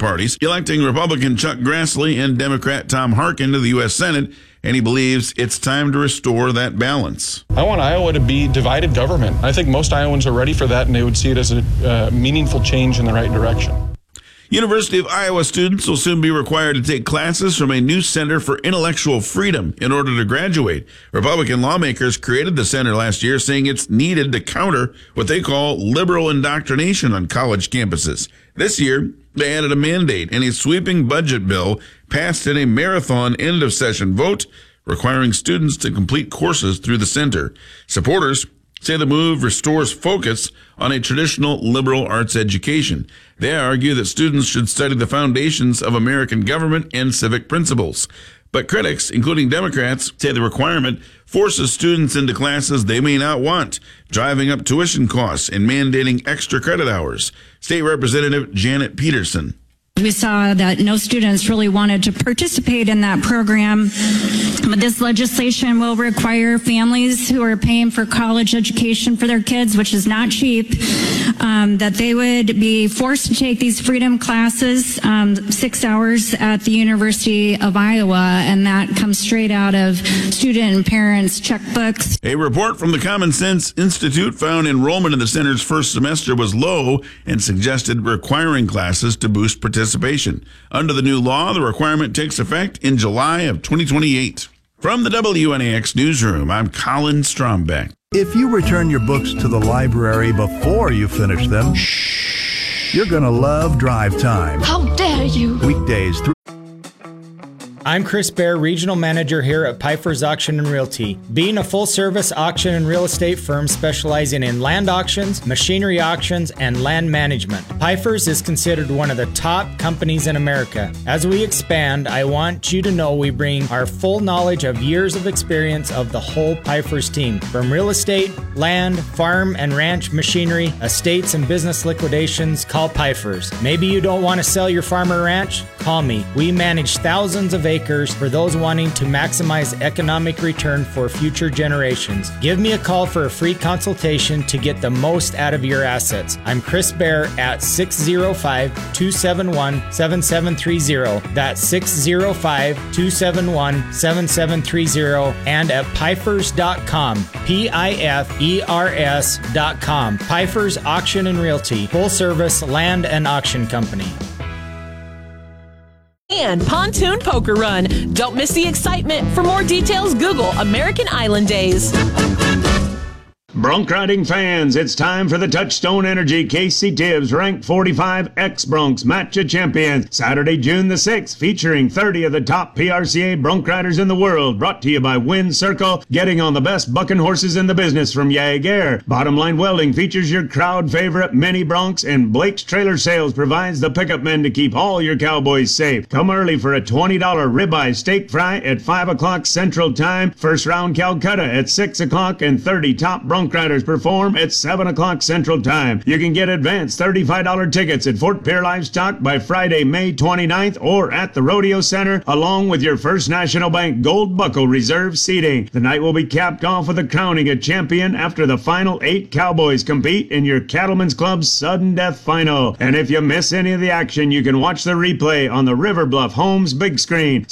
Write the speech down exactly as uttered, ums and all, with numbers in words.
parties, electing Republican Chuck Grassley and Democrat Tom Harkin to the U S Senate, and he believes it's time to restore that balance. I want Iowa to be divided government. I think most Iowans are ready for that, and they would see it as a uh, meaningful change in the right direction. University of Iowa students will soon be required to take classes from a new Center for Intellectual Freedom in order to graduate. Republican lawmakers created the center last year, saying it's needed to counter what they call liberal indoctrination on college campuses. This year, they added a mandate and a sweeping budget bill passed in a marathon end-of-session vote requiring students to complete courses through the center. Supporters say the move restores focus on a traditional liberal arts education. They argue that students should study the foundations of American government and civic principles. But critics, including Democrats, say the requirement forces students into classes they may not want, driving up tuition costs and mandating extra credit hours. State Representative Janet Peterson. We saw that no students really wanted to participate in that program. But this legislation will require families who are paying for college education for their kids, which is not cheap, um, that they would be forced to take these freedom classes, um, six hours at the University of Iowa, and that comes straight out of student and parents' checkbooks. A report from the Common Sense Institute found enrollment in the center's first semester was low and suggested requiring classes to boost participation. Under the new law, the requirement takes effect in July of twenty twenty-eight. From the W N A X Newsroom, I'm Colin Strombeck. If you return your books to the library before you finish them, you're going to love Drive Time. How dare you? Weekdays through... I'm Chris Baer, Regional Manager here at Piper's Auction and Realty. Being a full-service auction and real estate firm specializing in land auctions, machinery auctions, and land management, Piper's is considered one of the top companies in America. As we expand, I want you to know we bring our full knowledge of years of experience of the whole Piper's team. From real estate, land, farm, and ranch machinery, estates, and business liquidations, call Piper's. Maybe you don't want to sell your farm or ranch? Call me. We manage thousands of acres for those wanting to maximize economic return for future generations. Give me a call for a free consultation to get the most out of your assets. I'm Chris Baer at six oh five, two seven one, seven seven three oh. That's six oh five, two seven one, seven seven three oh and at pifers dot com. P I F E R S dot com. Piper's Auction and Realty, full service land and auction company. And Pontoon Poker Run. Don't miss the excitement. For more details, Google American Island Days. Bronc riding fans, it's time for the Touchstone Energy Casey Tibbs Rank forty-five X-Broncs Match of Champions. Saturday, June the sixth, featuring thirty of the top P R C A bronc riders in the world. Brought to you by Wind Circle, getting on the best bucking horses in the business from Jaeger. Bottom Line Welding features your crowd favorite mini broncs, and Blake's Trailer Sales provides the pickup men to keep all your cowboys safe. Come early for a twenty dollar ribeye steak fry at five o'clock Central Time. First round Calcutta at six o'clock, and thirty top bronc riders perform at seven o'clock Central Time. You can get advanced thirty-five dollar tickets at Fort Pierre Livestock by Friday, May twenty-ninth, or at the Rodeo Center, along with your First National Bank Gold Buckle Reserve seating. The night will be capped off with the crowning a champion after the final eight cowboys compete in your Cattlemen's Club Sudden Death Final. And if you miss any of the action, you can watch the replay on the River Bluff Homes big screen.